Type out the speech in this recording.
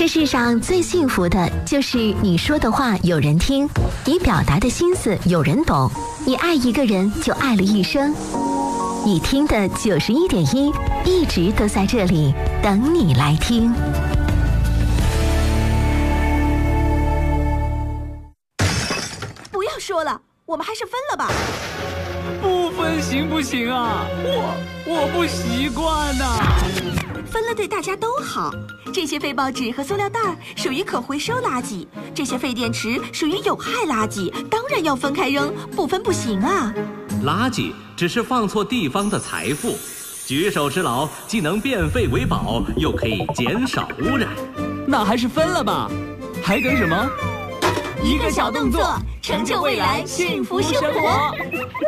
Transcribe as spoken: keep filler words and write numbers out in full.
这世上最幸福的就是你说的话有人听，你表达的心思有人懂，你爱一个人就爱了一生。你听的九十一点一一直都在这里等你来听。 不要说了，我们还是分了吧。 不分行不行啊？我我不习惯呐、啊。 分了对大家都好。这些废报纸和塑料袋属于可回收垃圾，这些废电池属于有害垃圾，当然要分开扔，不分不行啊。 垃圾只是放错地方的财富，举手之劳既能变废为宝，又可以减少污染。 那还是分了吧，还等什么？ 一个小动作，成就未来幸福生活。